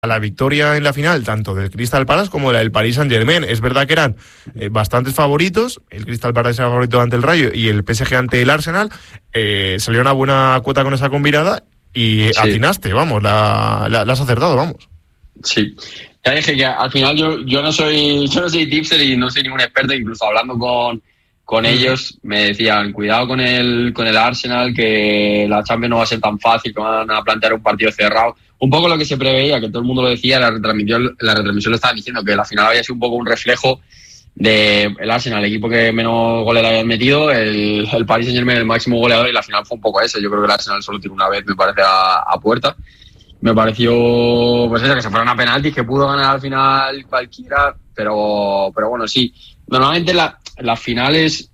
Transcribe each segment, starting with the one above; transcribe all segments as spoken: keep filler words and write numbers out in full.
a la victoria en la final, tanto del Crystal Palace como la del Paris Saint-Germain. Es verdad que eran eh, bastantes favoritos, el Crystal Palace era favorito ante el Rayo y el P S G ante el Arsenal. Eh, salió una buena cuota con esa combinada y sí. atinaste, vamos, la, la, la has acertado, vamos. Sí, ya dije que al final yo, yo no soy yo no soy tipster y no soy ningún experto, incluso hablando con, con ellos me decían, cuidado con el, con el Arsenal, que la Champions no va a ser tan fácil, que van a plantear un partido cerrado. Un poco lo que se preveía, que todo el mundo lo decía, la retransmisión, la retransmisión lo estaba diciendo, que la final había sido un poco un reflejo del de Arsenal, el equipo que menos goles le habían metido, el, el Paris Saint-Germain el máximo goleador, y la final fue un poco eso. Yo creo que el Arsenal solo tiró una vez, me parece, a, a puerta. Me pareció, pues eso, que se fueron a penaltis, que pudo ganar al final cualquiera, pero, pero bueno, sí. Normalmente la, las finales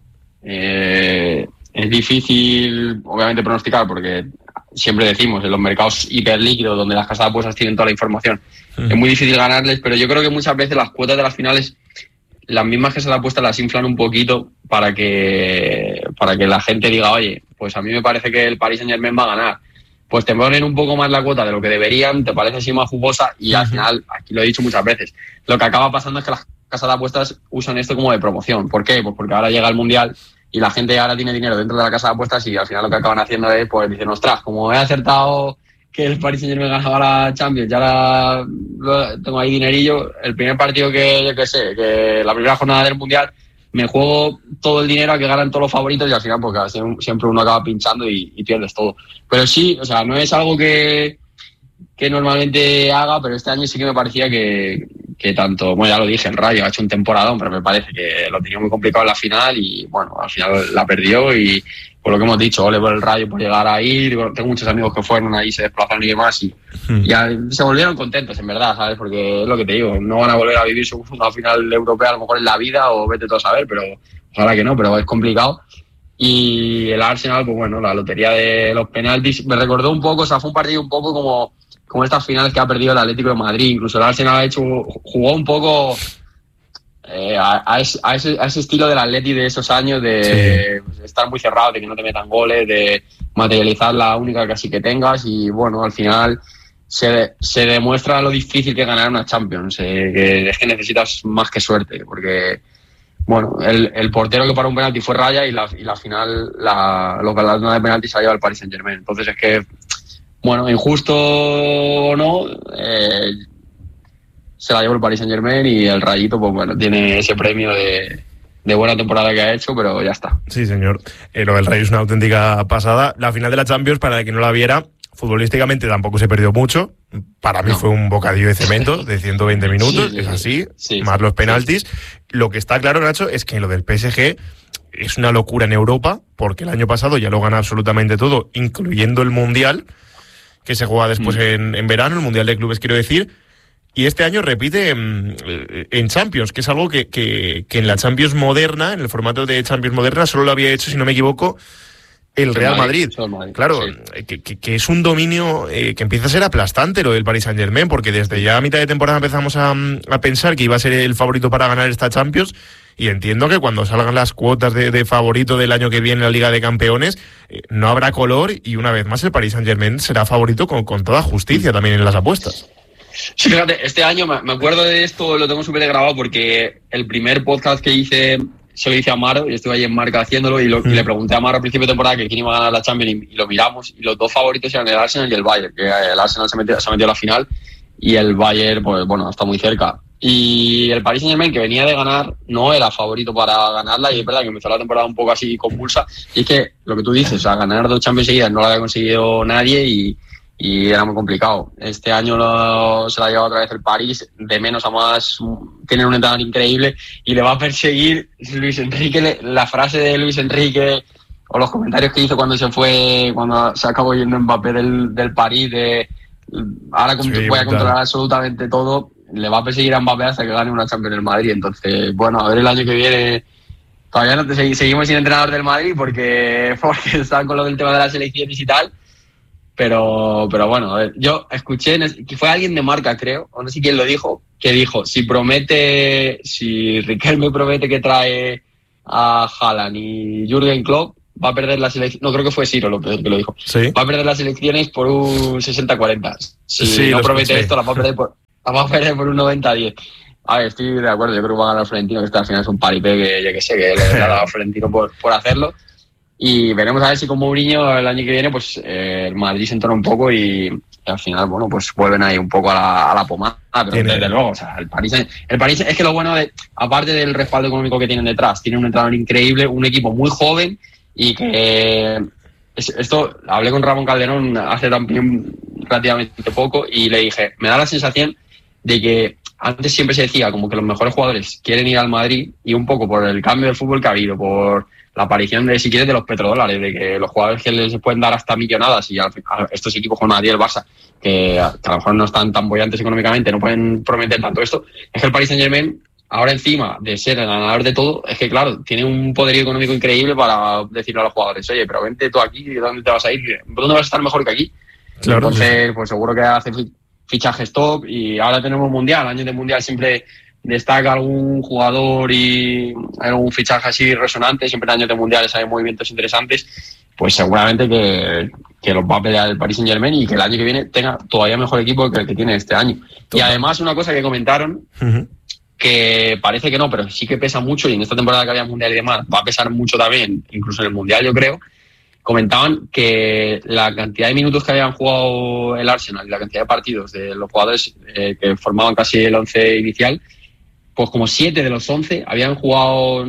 eh, es difícil, obviamente, pronosticar, porque siempre decimos, en los mercados hiperlíquidos, donde las casas de apuestas tienen toda la información, mm. es muy difícil ganarles, pero yo creo que muchas veces las cuotas de las finales, las mismas casas de apuestas las inflan un poquito para que, para que la gente diga, oye, pues a mí me parece que el Paris Saint-Germain va a ganar. Pues te ponen un poco más la cuota de lo que deberían, te parece así más jugosa y uh-huh. al final, aquí lo he dicho muchas veces, lo que acaba pasando es que las casas de apuestas usan esto como de promoción. ¿Por qué? Pues porque ahora llega el Mundial y la gente ahora tiene dinero dentro de la casa de apuestas y al final lo que acaban haciendo es, pues dicen, ostras, como he acertado que el Paris Saint-Germain ganaba la Champions, ya la, lo, tengo ahí dinerillo, el primer partido que, yo qué sé, que la primera jornada del Mundial, me juego todo el dinero a que ganan todos los favoritos y al final porque siempre uno acaba pinchando y, y pierdes todo. Pero sí, o sea, no es algo que, que normalmente haga, pero este año sí que me parecía que, que tanto, bueno, ya lo dije, el Rayo ha hecho un temporadón, pero me parece que lo tenía muy complicado en la final y bueno, al final la perdió y por lo que hemos dicho, ole por el Rayo por llegar ahí. Tengo muchos amigos que fueron ahí, se desplazaron y demás y hmm. ya se volvieron contentos, en verdad, ¿sabes? Porque es lo que te digo, no van a volver a vivir su una final europea a lo mejor en la vida o vete todo a saber, pero ojalá que no, pero es complicado. Y el Arsenal, pues bueno, la lotería de los penaltis me recordó un poco, o sea, fue un partido un poco como, como estas finales que ha perdido el Atlético de Madrid. Incluso el Arsenal ha hecho, jugó un poco eh, a, a, ese, a, ese, a ese estilo del Atleti de esos años, de sí. estar muy cerrado, de que no te metan goles, de materializar la única que así que tengas. Y bueno, al final se, se demuestra lo difícil que es ganar una Champions, eh, que es que necesitas más que suerte, porque bueno, el, el portero que paró un penalti fue Raya y la, y la final, la, los galardones de penalti se ha llevado al Paris Saint-Germain. Entonces es que, bueno, injusto o no, eh, se la llevó el Paris Saint-Germain y el Rayito, pues bueno, tiene ese premio de, de buena temporada que ha hecho, pero ya está. Sí, señor. Eh, lo del Rayo es una auténtica pasada. La final de la Champions, para el que no la viera, futbolísticamente tampoco se perdió mucho. Para mí no. fue un bocadillo de cemento de ciento veinte minutos, sí, es así, sí, más sí, los penaltis. Sí. Lo que está claro, Nacho, es que lo del P S G es una locura en Europa, porque el año pasado ya lo gana absolutamente todo, incluyendo el Mundial, que se juega después mm. en, en verano, el Mundial de Clubes, quiero decir, y este año repite en, en Champions, que es algo que, que, que en la Champions moderna, en el formato de Champions moderna, solo lo había hecho, si no me equivoco, el Real Madrid. Madrid. Claro, sí. que, que, que es un dominio eh, que empieza a ser aplastante lo del Paris Saint-Germain, porque desde ya a mitad de temporada empezamos a, a pensar que iba a ser el favorito para ganar esta Champions, y entiendo que cuando salgan las cuotas de, de favorito del año que viene en la Liga de Campeones, eh, no habrá color, y una vez más el Paris Saint-Germain será favorito con, con toda justicia también en las apuestas. Sí, fíjate, este año me acuerdo de esto, lo tengo súper grabado, porque el primer podcast que hice se lo hice a Maro y estuve ahí en Marca haciéndolo y, lo, mm. y le pregunté a Maro al principio de temporada que quién iba a ganar la Champions y, y lo miramos y los dos favoritos eran el Arsenal y el Bayern, que el Arsenal se metió, se metió a la final y el Bayern, pues bueno, está muy cerca. Y el Paris Saint-Germain, que venía de ganar, no era favorito para ganarla y es verdad que empezó la temporada un poco así convulsa. Y es que lo que tú dices, o sea, ganar dos Champions seguidas no lo había conseguido nadie y y era muy complicado. Este año lo, se la ha llevado otra vez el París, de menos a más, tienen un entrenador increíble y le va a perseguir Luis Enrique. Le, la frase de Luis Enrique o los comentarios que hizo cuando se fue, cuando se acabó yendo Mbappé del, del París, de ahora sí, voy a controlar absolutamente todo, le va a perseguir a Mbappé hasta que gane una Champions en el Madrid. Entonces, bueno, a ver el año que viene. Todavía no te, seguimos sin entrenador del Madrid porque, porque están con lo del tema de las elecciones y tal. Pero, pero bueno, a ver, yo escuché, que fue alguien de Marca, creo, o no sé quién lo dijo, que dijo, si promete, si Riquelme promete que trae a Haaland y Jürgen Klopp, va a perder las elecciones, no creo que fue Ciro lo que, que lo dijo, ¿Sí? va a perder las elecciones por un sesenta cuarenta. Si sí, no promete escuché. esto, la va a perder por, la va a perder por un noventa diez. A ver, estoy de acuerdo, yo creo que va a ganar Florentino, que este al final es un paripé que yo que sé, que le ha dado a Florentino por, por hacerlo. Y veremos a ver si con Mourinho el año que viene, pues eh, el Madrid se entona un poco y, y al final, bueno, pues vuelven ahí un poco a la, a la pomada. Pero Tiene... desde luego, o sea, el París, el París es que lo bueno, de, aparte del respaldo económico que tienen detrás, tienen un entrenador increíble, un equipo muy joven y que... Esto, hablé con Ramón Calderón hace también relativamente poco y le dije, me da la sensación de que antes siempre se decía como que los mejores jugadores quieren ir al Madrid y un poco por el cambio del fútbol que ha habido, por la aparición de, si quieres, de los petrodólares, de que los jugadores que les pueden dar hasta millonadas y a, a estos equipos como el Madrid y el Barça, que, que a lo mejor no están tan bollantes económicamente, no pueden prometer tanto esto, es que el Paris Saint-Germain, ahora encima de ser el ganador de todo, es que claro, tiene un poderío económico increíble para decirle a los jugadores, oye, pero vente tú aquí, ¿dónde te vas a ir? ¿Dónde vas a estar mejor que aquí? Claro, entonces, pues seguro que hace fichajes top y ahora tenemos Mundial, años de Mundial siempre destaca algún jugador y algún fichaje así resonante, siempre en años de Mundiales hay movimientos interesantes, pues seguramente que, que los va a pelear el Paris Saint-Germain y que el año que viene tenga todavía mejor equipo que el que tiene este año. Toma. Y además una cosa que comentaron, uh-huh. que parece que no, pero sí que pesa mucho y en esta temporada que había Mundial y demás va a pesar mucho también, incluso en el Mundial yo creo, comentaban que la cantidad de minutos que habían jugado el Arsenal y la cantidad de partidos de los jugadores eh, que formaban casi el once inicial, pues como siete de los once habían jugado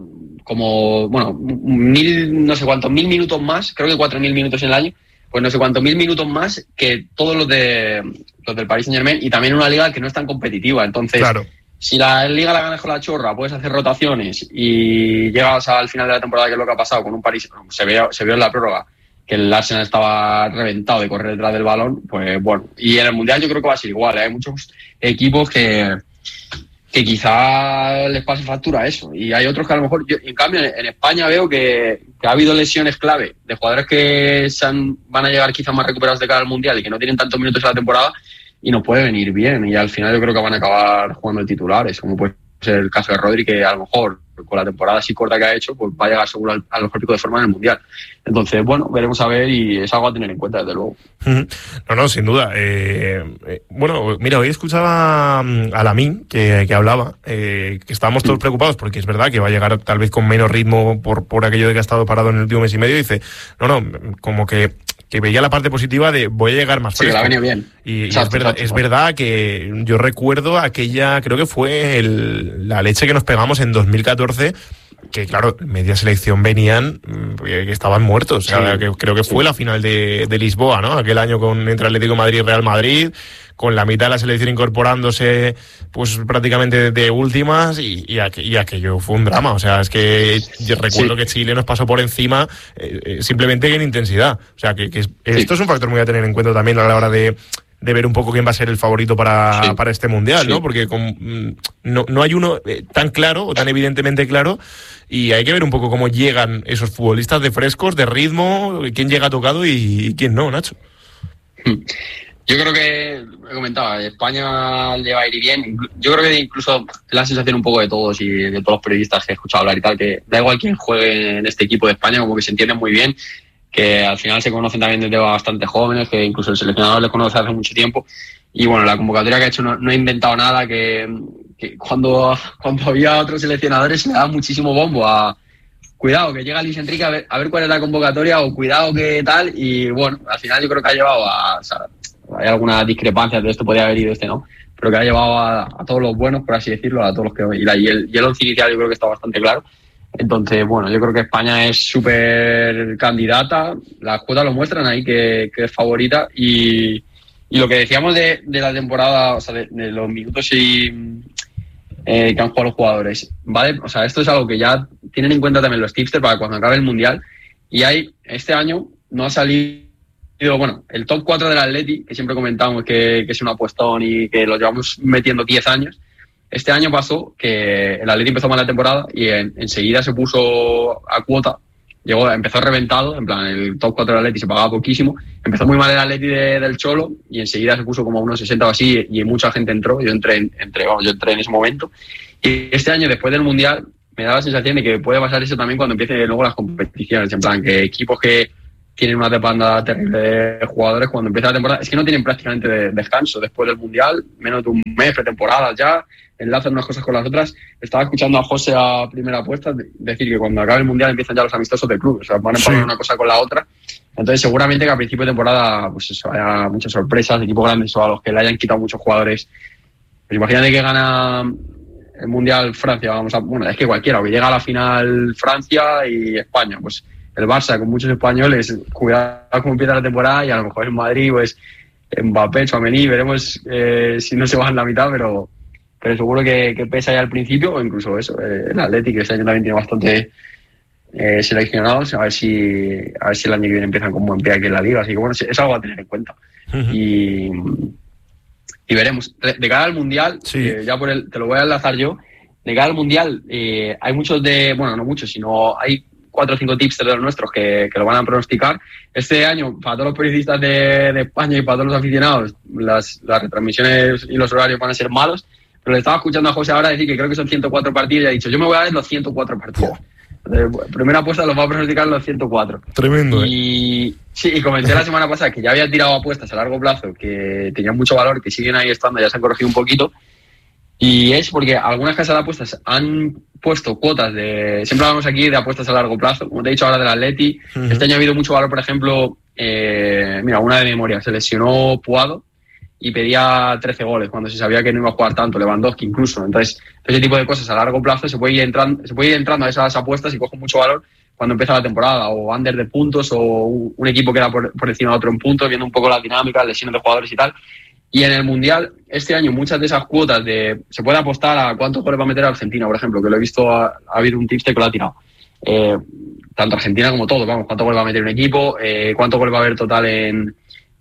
como, bueno, mil, no sé cuántos, mil minutos más, creo que cuatro mil minutos en el año, pues no sé cuántos mil minutos más que todos los de los del Paris Saint-Germain y también una liga que no es tan competitiva. Entonces, claro, si la liga la ganas con la chorra, puedes hacer rotaciones y llegas al final de la temporada, que es lo que ha pasado con un París, se vio, se vio en la prórroga que el Arsenal estaba reventado de correr detrás del balón, pues bueno. Y en el Mundial yo creo que va a ser igual, ¿eh? Hay muchos equipos que, que quizá les pase factura eso. Y hay otros que a lo mejor... Yo, en cambio, en, en España veo que, que ha habido lesiones clave de jugadores que se han, van a llegar quizás más recuperados de cara al Mundial y que no tienen tantos minutos en la temporada, y nos puede venir bien, y al final yo creo que van a acabar jugando de titulares, como puede ser el caso de Rodri, que a lo mejor con la temporada así corta que ha hecho, pues va a llegar seguro al, al mejor pico de forma en el Mundial. Entonces, bueno, veremos a ver y es algo a tener en cuenta, desde luego. No, no, sin duda. Eh, eh, bueno, mira, hoy escuchaba a Lamine que, que hablaba, eh, que estábamos todos preocupados porque es verdad que va a llegar tal vez con menos ritmo por, por aquello de que ha estado parado en el último mes y medio, y dice, no, no, como que... que veía la parte positiva de voy a llegar más fresco. Sí, que la ha venido bien. Y, exacto, y es, verdad, exacto. es verdad que yo recuerdo aquella, creo que fue el, la leche que nos pegamos en dos mil catorce, que claro, media selección venían, que estaban muertos. Sí, o sea, que, creo que fue sí. la final de, de Lisboa, ¿no? Aquel año con entre Atlético de Madrid y Real Madrid, con la mitad de la selección incorporándose pues prácticamente de, de últimas y, y, aqu- y aquello fue un drama. O sea, es que yo recuerdo sí. que Chile nos pasó por encima eh, simplemente en intensidad. O sea, que, que sí. esto es un factor muy a tener en cuenta también a la hora de, de ver un poco quién va a ser el favorito para, sí. para este Mundial, sí. ¿no? Porque con, no, no hay uno eh, tan claro o tan evidentemente claro, y hay que ver un poco cómo llegan esos futbolistas de frescos, de ritmo, quién llega tocado y, y quién no, Nacho. Yo creo que, he comentado, España le va a ir bien. Yo creo que incluso la sensación un poco de todos y de todos los periodistas que he escuchado hablar y tal, que da igual quién juegue en este equipo de España, como que se entienden muy bien, que al final se conocen también desde bastante jóvenes, que incluso el seleccionador les conoce hace mucho tiempo. Y bueno, la convocatoria que ha hecho no, no ha inventado nada, que, que cuando, cuando había otros seleccionadores le daba muchísimo bombo a... Cuidado, que llega Luis Enrique a ver, a ver cuál es la convocatoria, o cuidado que tal, y bueno, al final yo creo que ha llevado a... O sea, hay algunas discrepancias de esto, podría haber ido este, ¿no? Pero que ha llevado a, a todos los buenos, por así decirlo, a todos los que... Y, la, y, el, y el once inicial yo creo que está bastante claro. Entonces, bueno, yo creo que España es súper candidata, las cuotas lo muestran ahí que, que es favorita, y, y lo que decíamos de, de la temporada, o sea, de, de los minutos y... Eh, que han jugado los jugadores, ¿vale? O sea, esto es algo que ya tienen en cuenta también los tipsters para cuando acabe el Mundial, y hay, este año no ha salido, bueno, el top cuatro del Atleti, que siempre comentamos que, que es un apuestón y que lo llevamos metiendo diez años. Este año pasó que el Atleti empezó mal la temporada y en, enseguida se puso a cuota, llegó, empezó reventado, en plan, el top cuatro del Atleti se pagaba poquísimo, empezó muy mal el Atleti de, del Cholo y enseguida se puso como a unos sesenta o así, y mucha gente entró, yo entré, entré, vamos, yo entré en ese momento. Y este año, después del Mundial, me da la sensación de que puede pasar eso también cuando empiecen luego las competiciones, en plan que equipos que tienen una demanda terrible de jugadores cuando empieza la temporada, es que no tienen prácticamente de, descanso después del Mundial, menos de un mes, pretemporada ya, enlazan unas cosas con las otras. Estaba escuchando a José a primera apuesta decir que cuando acabe el Mundial empiezan ya los amistosos del club, o sea, van a empatar sí. una cosa con la otra. Entonces seguramente que a principio de temporada pues eso, haya muchas sorpresas, equipos grandes o a los que le hayan quitado muchos jugadores. Pues imagínate que gana el Mundial Francia, vamos a, bueno, es que cualquiera, o que llega a la final Francia y España, pues el Barça con muchos españoles, cuidado cómo empieza la temporada, y a lo mejor en Madrid pues Mbappé, Tchouaméni, veremos eh, si no se bajan la mitad, pero pero seguro que, que pesa ya al principio, o incluso eso, eh, el Athletic, que este año también tiene bastante eh, seleccionados, a ver si a ver si el año que viene empiezan con buen pie aquí en la Liga, así que bueno, es algo a tener en cuenta. Uh-huh. y, y veremos. De, de cara al Mundial, sí. eh, ya por el, te lo voy a enlazar yo, de cara al Mundial eh, hay muchos de, bueno, no muchos, sino hay cuatro o cinco tips de los nuestros que, que lo van a pronosticar. Este año, para todos los periodistas de, de España y para todos los aficionados, las, las retransmisiones y los horarios van a ser malos, pero le estaba escuchando a José ahora decir que creo que son ciento cuatro partidos y ha dicho, yo me voy a ver los ciento cuatro partidos. Oh. Primera apuesta los va a pronosticar los ciento cuatro. Tremendo, y, ¿eh? Sí, y comenté la semana pasada que ya había tirado apuestas a largo plazo que tenían mucho valor, que siguen ahí estando, ya se han corregido un poquito. Y es porque algunas casas de apuestas han puesto cuotas de... Siempre hablamos aquí de apuestas a largo plazo, como te he dicho ahora del Atleti. Uh-huh. Este año ha habido mucho valor, por ejemplo, eh, mira, una de memoria, se lesionó Puado y pedía trece goles cuando se sabía que no iba a jugar tanto, Lewandowski incluso. Entonces, ese tipo de cosas a largo plazo se puede ir entrando, se puede ir entrando a esas apuestas y coge mucho valor cuando empieza la temporada, o under de puntos, o un equipo que da por, por encima de otro en puntos, viendo un poco la dinámica, lesiones de jugadores y tal. Y en el Mundial, este año, muchas de esas cuotas de se puede apostar a cuántos goles va a meter Argentina, por ejemplo, que lo he visto, ha, ha habido un tipster que lo ha tirado. Eh, tanto Argentina como todo, vamos, cuántos goles va a meter un equipo, eh, cuántos goles va a haber total en,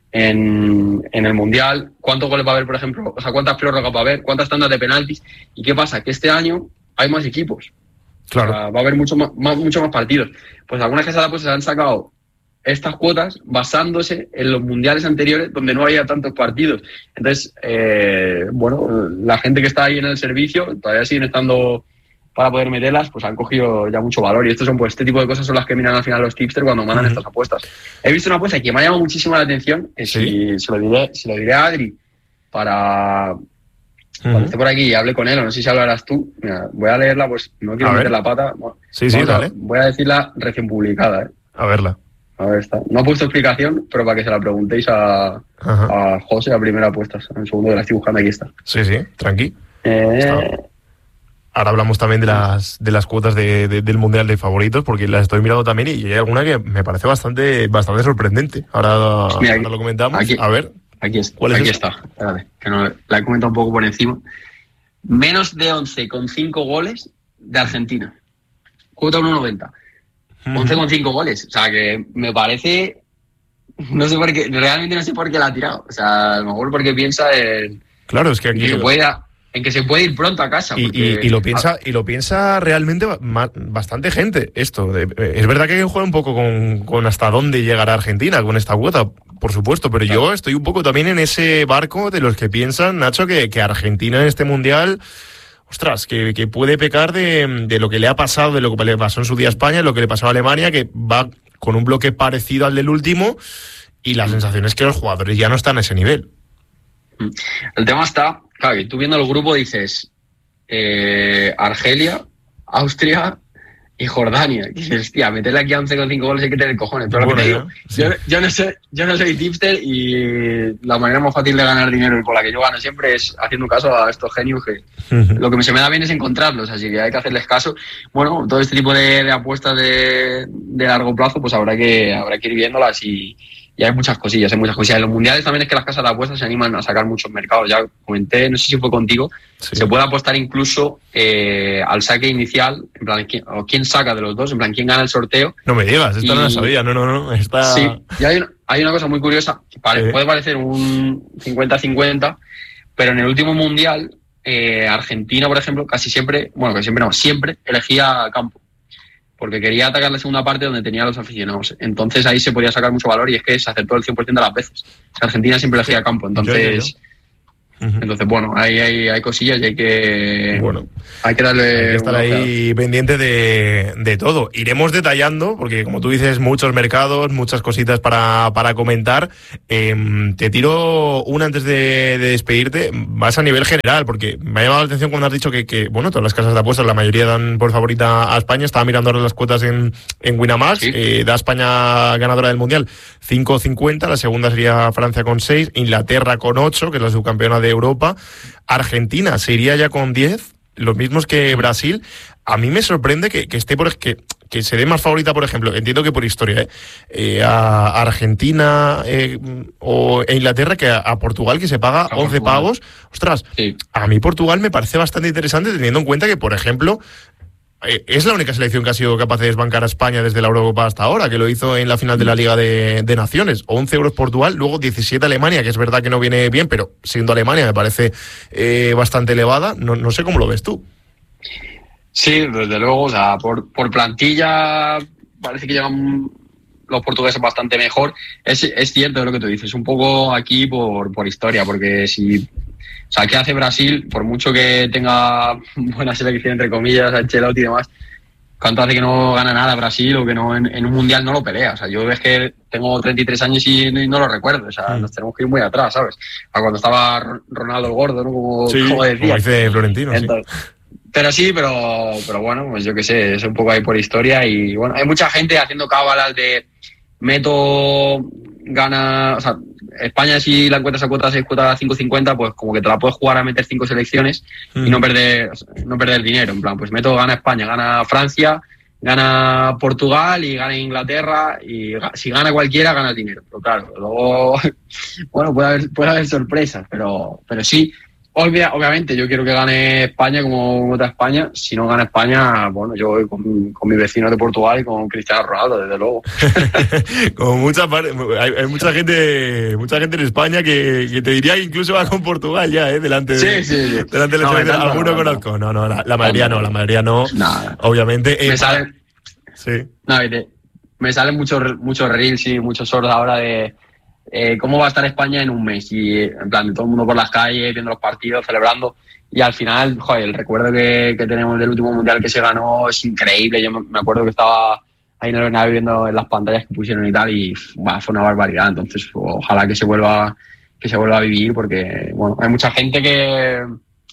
en, en el Mundial, cuántos goles va a haber, por ejemplo, o sea, cuántas prórrogas va a haber, cuántas tandas de penaltis. ¿Y qué pasa? Que este año hay más equipos. Claro. O sea, va a haber mucho más, más, mucho más partidos. Pues algunas casas de apuestas han sacado estas cuotas basándose en los mundiales anteriores donde no había tantos partidos. Entonces, eh, bueno, la gente que está ahí en el servicio todavía siguen estando para poder meterlas, pues han cogido ya mucho valor. Y estos son, pues, este tipo de cosas son las que miran al final los tipsters cuando mandan uh-huh. estas apuestas. He visto una apuesta que me ha llamado muchísimo la atención, que ¿sí? si se lo diré, se lo diré a Adri para uh-huh. cuando esté por aquí y hable con él, o no sé si hablarás tú. Mira, voy a leerla, pues no quiero a meter ver. la pata. Bueno, sí, sí, dale. Voy a decirla recién publicada, ¿eh? A verla. A ver, está. No ha puesto explicación, pero para que se la preguntéis a, a José a primera apuesta. En segundo que la estoy buscando, aquí está. Sí, sí, tranqui. Eh... Ahora hablamos también de las de las cuotas de, de, del Mundial de favoritos, porque las estoy mirando también y hay alguna que me parece bastante bastante sorprendente. Ahora, pues mira, aquí, ahora lo comentamos. Aquí, a ver. Aquí, es, ¿cuál es aquí esa? está. Espérate, que no, la he comentado un poco por encima. Menos de once con cinco goles de Argentina. Cuota uno noventa. once con cinco goles. O sea, que me parece... No sé por qué... Realmente no sé por qué la ha tirado. O sea, a lo mejor porque piensa en... Claro, es que aquí... En que se puede, en que se puede ir pronto a casa. Y, porque... y, y, lo piensa, y lo piensa realmente bastante gente, esto. Es verdad que hay que jugar un poco con, con hasta dónde llegará Argentina con esta cuota, por supuesto, pero claro. Yo estoy un poco también en ese barco de los que piensan, Nacho, que, que Argentina en este Mundial... Ostras, que, que puede pecar de, de lo que le ha pasado, de lo que le pasó en su día a España, de lo que le pasó a Alemania, que va con un bloque parecido al del último, y la sensación es que los jugadores ya no están a ese nivel. El tema está, claro, que tú viendo el grupo dices eh, Argelia, Austria y Jordania. Y dices, hostia, meterle aquí a once con cinco goles hay que tener cojones. Pero bueno, lo que te digo, sí. yo, yo, no sé, yo no soy tipster y la manera más fácil de ganar dinero y por la que yo gano siempre es haciendo caso a estos genios que uh-huh. lo que se me da bien es encontrarlos, así que hay que hacerles caso. Bueno, todo este tipo de, de apuestas de, de largo plazo, pues habrá que, habrá que ir viéndolas y, y hay muchas cosillas, hay muchas cosillas. En los mundiales también es que las casas de apuestas se animan a sacar muchos mercados. Ya comenté, no sé si fue contigo, sí. Se puede apostar incluso eh, al saque inicial, en plan, ¿quién, o quién saca de los dos, en plan, quién gana el sorteo. No me digas, esta y, no la sabía, no, no, no. Esta... Sí, y hay una, hay una cosa muy curiosa, que pare, eh. puede parecer un cincuenta cincuenta, pero en el último mundial, eh, Argentina, por ejemplo, casi siempre, bueno, que siempre no, siempre elegía campo. Porque quería atacar la segunda parte donde tenía a los aficionados. Entonces ahí se podía sacar mucho valor y es que se acertó el cien por ciento de las veces. O sea, Argentina siempre elegía campo, entonces... Yo, yo, yo. Uh-huh. Entonces, bueno, hay, hay, hay cosillas y hay que, bueno, hay que darle... Hay que estar ahí pendiente de, de todo. Iremos detallando, porque como tú dices, muchos mercados, muchas cositas para, para comentar. Eh, te tiro una antes de, de despedirte. Vas a nivel general, porque me ha llamado la atención cuando has dicho que, que bueno, todas las casas de apuestas, la mayoría dan por favorita a España. Estaba mirando ahora las cuotas en, en Winamax. Sí. Eh, da España ganadora del Mundial cinco cincuenta, la segunda sería Francia con seis, Inglaterra con ocho, que es la subcampeona de Europa. Argentina se iría ya con diez, los mismos que Brasil. A mí me sorprende que, que esté por que, que se dé más favorita, por ejemplo, entiendo que por historia, ¿eh? Eh, a Argentina eh, o e Inglaterra que a, a Portugal, que se paga a once Portugal. Pavos. Ostras, sí. A mí Portugal me parece bastante interesante, teniendo en cuenta que, por ejemplo, es la única selección que ha sido capaz de desbancar a España desde la Eurocopa hasta ahora, que lo hizo en la final de la Liga de, de Naciones. once euros Portugal, luego diecisiete Alemania, que es verdad que no viene bien, pero siendo Alemania me parece eh, bastante elevada. No, no sé cómo lo ves tú. Sí, desde luego, o sea, por, por plantilla parece que llegan los portugueses bastante mejor. Es, es cierto lo que tú dices, un poco aquí por, por historia, porque si... O sea, ¿qué hace Brasil? Por mucho que tenga buena selección, entre comillas, Ancelotti y demás, ¿cuánto hace que no gana nada Brasil o que no en, en un mundial no lo pelea? O sea, yo ves que tengo treinta y tres años y no, y no lo recuerdo. O sea, mm. nos tenemos que ir muy atrás, ¿sabes? A cuando estaba Ronaldo el Gordo, ¿no? Como, sí, como decía. Como dice Florentino, Entonces, sí. Pero sí, pero, pero bueno, pues yo qué sé, es un poco ahí por historia. Y bueno, hay mucha gente haciendo cábalas de meto, gana... O sea, España, si la encuentras a cuota seis, cuota cinco cincuenta, pues como que te la puedes jugar a meter cinco selecciones mm. y no perder no perder dinero. En plan, pues meto, gana España, gana Francia, gana Portugal y gana Inglaterra, y si gana cualquiera, gana el dinero. Pero claro, luego, bueno, puede haber, puede haber sorpresas, pero, pero sí. Obvia, obviamente yo quiero que gane España como otra España. Si no gana España, bueno, yo voy con, con mi vecino de Portugal y con Cristiano Ronaldo, desde luego. Como mucha hay, hay mucha gente mucha gente en España que, que te diría que incluso va con Portugal ya, ¿eh? Delante de, sí, sí, sí. Delante de no, la alguno no, conozco. No, no, la, la mayoría no, la mayoría no. Nada. Obviamente. Me eh, salen, sí. No, te, me salen muchos muchos reels y muchos shorts ahora de Eh, cómo va a estar España en un mes, y en plan todo el mundo por las calles viendo los partidos, celebrando, y al final, joder, el recuerdo que, que tenemos del último mundial que se ganó es increíble. Yo me acuerdo que estaba ahí en el Bernabéu viendo en las pantallas que pusieron y tal, y bah, fue una barbaridad. Entonces ojalá que se vuelva que se vuelva a vivir, porque bueno, hay mucha gente que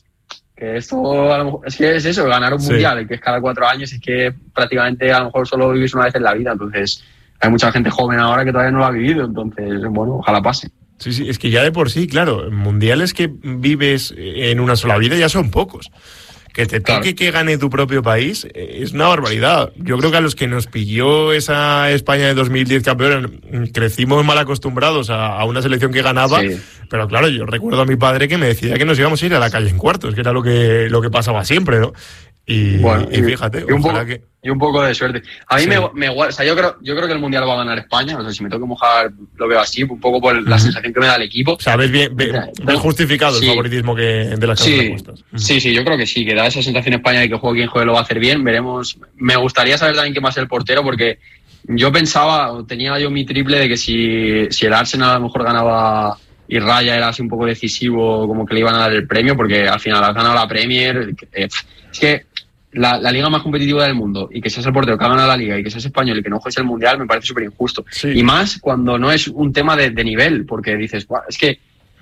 que esto a lo mejor, es que es eso, ganar un sí. mundial, que es cada cuatro años, es que prácticamente a lo mejor solo vives una vez en la vida. Entonces hay mucha gente joven ahora que todavía no lo ha vivido, entonces, bueno, ojalá pase. Sí, sí, es que ya de por sí, claro, mundiales que vives en una sola vida ya son pocos. Que te toque claro. que gane tu propio país es una barbaridad. Yo creo que a los que nos pilló esa España de dos mil diez campeón crecimos mal acostumbrados a, a una selección que ganaba, sí. pero claro, yo recuerdo a mi padre que me decía que nos íbamos a ir a la calle en cuartos, que era lo que, lo que pasaba siempre, ¿no? Y, bueno, y, y fíjate, y un, poco, que... y un poco de suerte. A mí sí. me, me o sea, yo creo, yo creo que el mundial va a ganar España. O sea, si me tengo que mojar, lo veo así, un poco por la uh-huh. sensación que me da el equipo. O sea, ves bien, ves, ves justificado sí. el favoritismo que de las sí. apuestas. Uh-huh. Sí, sí, yo creo que sí, que da esa sensación España de que juegue quien juegue lo va a hacer bien. Veremos. Me gustaría saber también quién va a ser el portero, porque yo pensaba, tenía yo mi triple de que si, si el Arsenal a lo mejor ganaba y Raya era así un poco decisivo, como que le iban a dar el premio, porque al final has ganado la Premier. Eh, es que La, la liga más competitiva del mundo, y que seas el portero que ha ganado la liga y que seas español y que no juegues el mundial, me parece súper injusto. Sí. Y más cuando no es un tema de, de nivel, porque dices, es que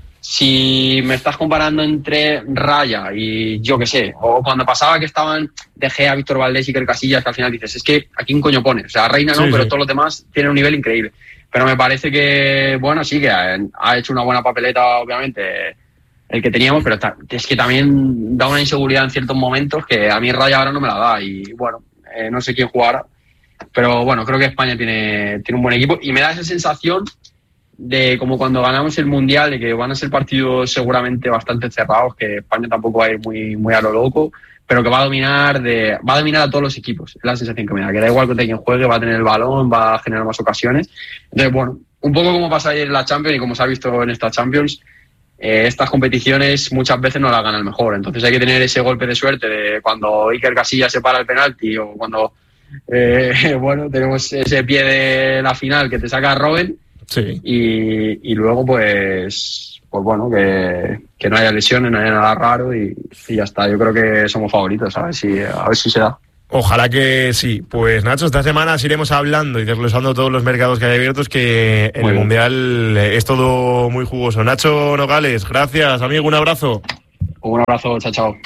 si me estás comparando entre Raya y yo que sé, o cuando pasaba que estaban De Gea, Víctor Valdés y Iker Casillas, que al final dices, es que ¿a quién coño pones? O sea, Reina no, sí, pero sí. todos los demás tienen un nivel increíble. Pero me parece que, bueno, sí que ha, ha hecho una buena papeleta, obviamente, el que teníamos, pero es que también da una inseguridad en ciertos momentos que a mí Raya ahora no me la da, y bueno, eh, no sé quién jugará, pero bueno, creo que España tiene, tiene un buen equipo, y me da esa sensación de como cuando ganamos el Mundial, de que van a ser partidos seguramente bastante cerrados, que España tampoco va a ir muy, muy a lo loco, pero que va a dominar de va a dominar a todos los equipos. Es la sensación que me da, que da igual contra quien juegue, va a tener el balón, va a generar más ocasiones. Entonces, bueno, un poco como pasa ayer en la Champions y como se ha visto en esta Champions, Eh, estas competiciones muchas veces no las gana el mejor, entonces hay que tener ese golpe de suerte de cuando Iker Casillas se para el penalti, o cuando eh, bueno, tenemos ese pie de la final que te saca Robben, sí. y, y luego pues pues bueno, que, que no haya lesiones, no haya nada raro y, y ya está. Yo creo que somos favoritos, a ver si, a ver si se da. Ojalá que sí. Pues Nacho, esta semana iremos hablando y desglosando todos los mercados que hay abiertos, que en muy el bien. Mundial es todo muy jugoso. Nacho Nogales, gracias, amigo, un abrazo. Un abrazo, chao, chao.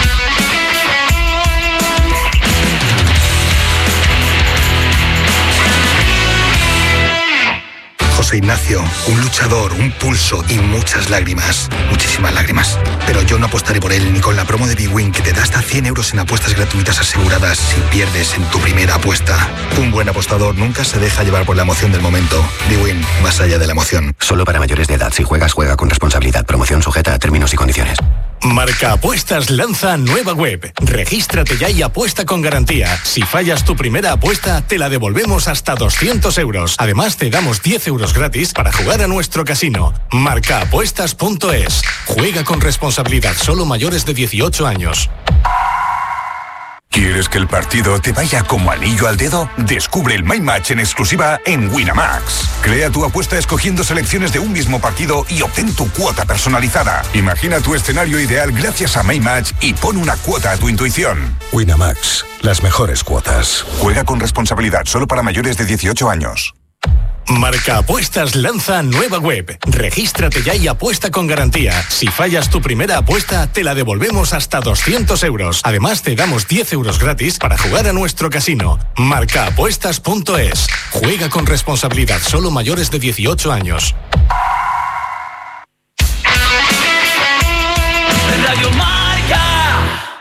José Ignacio, un luchador, un pulso y muchas lágrimas, muchísimas lágrimas. Pero yo no apostaré por él ni con la promo de bwin, que te da hasta cien euros en apuestas gratuitas aseguradas si pierdes en tu primera apuesta. Un buen apostador nunca se deja llevar por la emoción del momento. bwin, más allá de la emoción. Solo para mayores de edad. Si juegas, juega con responsabilidad. Promoción sujeta a términos y condiciones. Marca Apuestas lanza nueva web. Regístrate ya y apuesta con garantía. Si fallas tu primera apuesta, te la devolvemos hasta doscientos euros. Además, te damos diez euros gratis para jugar a nuestro casino. marca apuestas punto es. Juega con responsabilidad. Solo mayores de dieciocho años. ¿Quieres que el partido te vaya como anillo al dedo? Descubre el My Match en exclusiva en Winamax. Crea tu apuesta escogiendo selecciones de un mismo partido y obtén tu cuota personalizada. Imagina tu escenario ideal gracias a My Match y pon una cuota a tu intuición. Winamax, las mejores cuotas. Juega con responsabilidad, solo para mayores de dieciocho años. Marca Apuestas lanza nueva web. Regístrate ya y apuesta con garantía. Si fallas tu primera apuesta, te la devolvemos hasta doscientos euros. Además, te damos diez euros gratis para jugar a nuestro casino. marca apuestas punto es. Juega con responsabilidad. Solo mayores de dieciocho años. Radio Marca.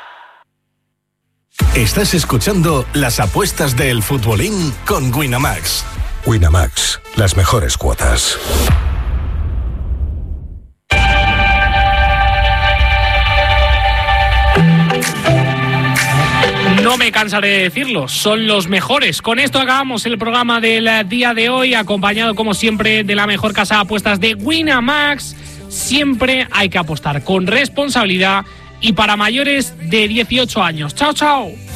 Estás escuchando las apuestas del futbolín con Winamax. Winamax, las mejores cuotas. No me cansaré de decirlo, son los mejores. Con esto acabamos el programa del día de hoy, acompañado como siempre de la mejor casa de apuestas de Winamax. Siempre hay que apostar con responsabilidad y para mayores de dieciocho años. ¡Chao, chao!